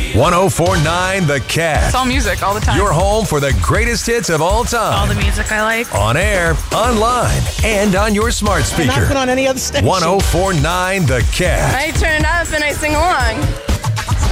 1049 The Cat. It's all music all the time. Your home for the greatest hits of all time. All the music I like. On air, online, and on your smart speaker. Not put on any other station. 1049 The Cat. I turn it up and I sing along.